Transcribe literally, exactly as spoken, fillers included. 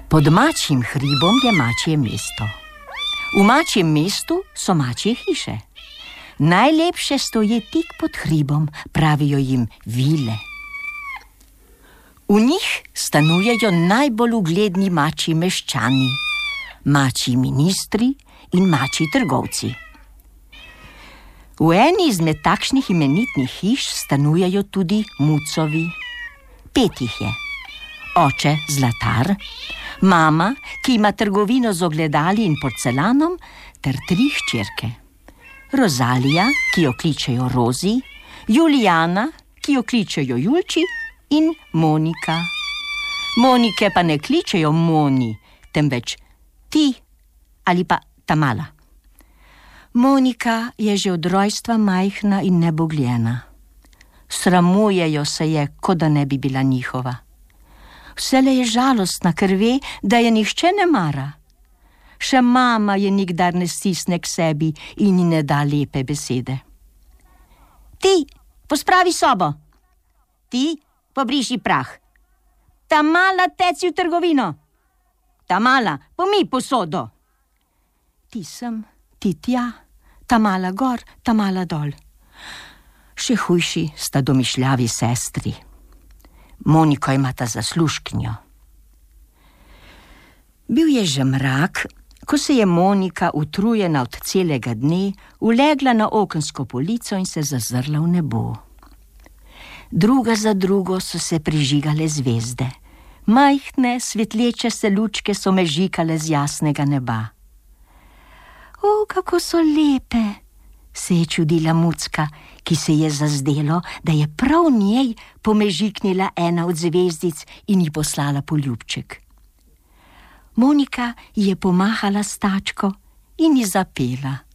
Pod mačjim hribom je mačje mesto. V mačjem mestu so mačje hiše. Najlepše stoje tik pod hribom, pravijo jim vile. V njih stanujejo najbolj ugledni mačji meščani, mačji ministri in mačji trgovci. V eni izmed takšnih imenitnih hiš stanujejo tudi mucovi. Pet jih je. Oče Zlatar, mama, ki ima trgovino z ogledali in porcelanom, ter tri hčerke. Rozalija, ki jo kličejo Rozi, Julijana, ki jo kličejo Julči, in Monika. Monike pa ne kličejo Moni, temveč ti ali pa Tamala. Monika je že od rojstva majhna in nebogljena. Sramujejo se je, kot da ne bi bila njihova. Vselej je žalostna, ker ve, da je nihče ne mara. Še mama je nikdar ne stisne k sebi in ji ne da lepe besede. Ti, pospravi sobo. Ti, pobriši prah. Tamala, teci v trgovino. Tamala, pomij posodo. Ti sem, ti tja, Tamala gor, Tamala dol. Še hujši sta domišljavi sestri. Moniko imata zaslužkinjo. Bil je že mrak, ko se je Monika, utrujena od celega dne, ulegla na okensko polico in se zazrla v nebo. Druga za drugo so se prižigale zvezde. Majhne, svetleče se lučke so mežikale z jasnega neba. O, kako so lepe, se je čudila Mucka, ki se je zazdelo, da je prav njej pomežiknila ena od zvezdic in ji poslala poljubček. Monika ji je pomahala s tačko in ji zapela.